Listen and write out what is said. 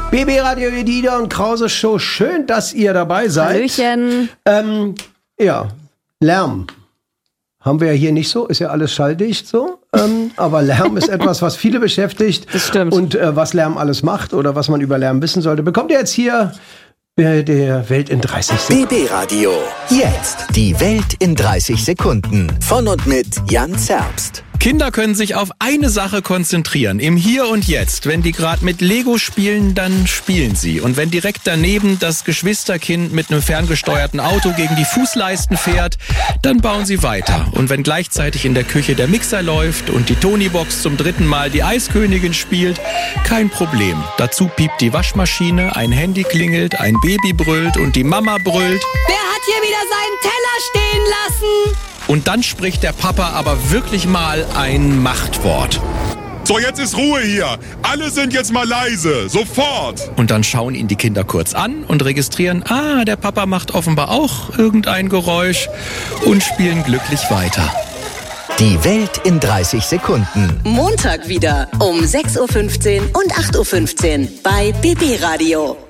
BB Radio Edida und Krause Show. Schön, dass ihr dabei seid. Hallöchen. Ja, Lärm haben wir ja hier nicht so. Ist ja alles schalldicht so. Aber Lärm ist etwas, was viele beschäftigt. Das stimmt. Und was Lärm alles macht oder was man über Lärm wissen sollte, bekommt ihr jetzt hier bei der Welt in 30 Sekunden. BB Radio. Jetzt die Welt in 30 Sekunden. Von und mit Jan Zerbst. Kinder können sich auf eine Sache konzentrieren, im Hier und Jetzt. Wenn die gerade mit Lego spielen, dann spielen sie. Und wenn direkt daneben das Geschwisterkind mit einem ferngesteuerten Auto gegen die Fußleisten fährt, dann bauen sie weiter. Und wenn gleichzeitig in der Küche der Mixer läuft und die Tonybox zum 3. Mal die Eiskönigin spielt, kein Problem. Dazu piept die Waschmaschine, ein Handy klingelt, ein Baby brüllt und die Mama brüllt. Wer hat hier wieder seinen Teller stehen lassen? Und dann spricht der Papa aber wirklich mal ein Machtwort. So, jetzt ist Ruhe hier. Alle sind jetzt mal leise. Sofort. Und dann schauen ihn die Kinder kurz an und registrieren, der Papa macht offenbar auch irgendein Geräusch und spielen glücklich weiter. Die Welt in 30 Sekunden. Montag wieder um 6.15 Uhr und 8.15 Uhr bei BB Radio.